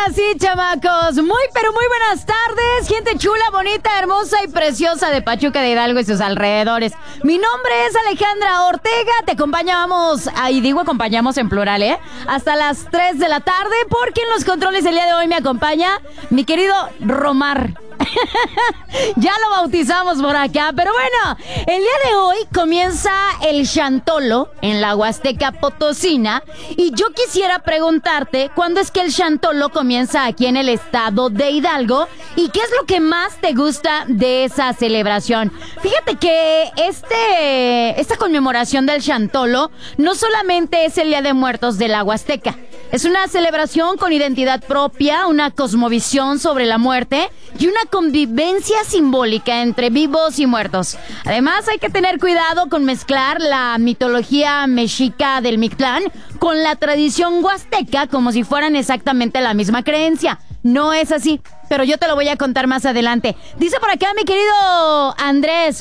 sí, chamacos. Muy, pero muy buenas tardes. Gente chula, bonita, hermosa y preciosa de Pachuca de Hidalgo y sus alrededores. Mi nombre es Alejandra Ortega. Te acompañamos, ahí digo acompañamos en plural, hasta las 3 de la tarde, porque en los controles el día de hoy me acompaña mi querido Romar. Ya lo bautizamos por acá, pero bueno, el día de hoy comienza el Chantolo en la Huasteca Potosina y yo quisiera preguntarte cuándo es que el Chantolo comienza aquí en el estado de Hidalgo y qué es lo que más te gusta de esa celebración. Fíjate que esta conmemoración del Chantolo no solamente es el Día de Muertos de la Huasteca, es una celebración con identidad propia, una cosmovisión sobre la muerte y una convivencia simbólica entre vivos y muertos. Además, hay que tener cuidado con mezclar la mitología mexica del Mictlán con la tradición huasteca como si fueran exactamente la misma creencia. No es así, pero yo te lo voy a contar más adelante. Dice por acá mi querido Andrés,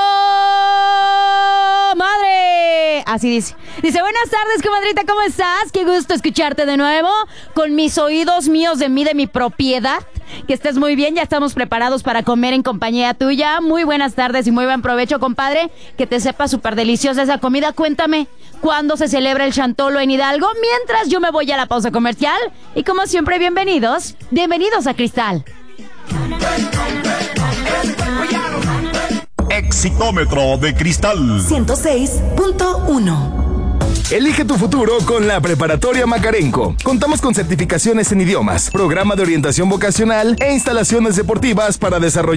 comadre. Así dice. Dice, buenas tardes, comadrita, ¿cómo estás? Qué gusto escucharte de nuevo con mis oídos míos de mi propiedad. Que estés muy bien, ya estamos preparados para comer en compañía tuya. Muy buenas tardes y muy buen provecho, compadre. Que te sepa súper deliciosa esa comida. Cuéntame, ¿cuándo se celebra el Chantolo en Hidalgo? Mientras yo me voy a la pausa comercial. Y como siempre, bienvenidos a Cristal. Exitómetro de Cristal 106.1. Elige tu futuro con la Preparatoria Macarenco. Contamos con certificaciones en idiomas, programa de orientación vocacional e instalaciones deportivas para desarrollar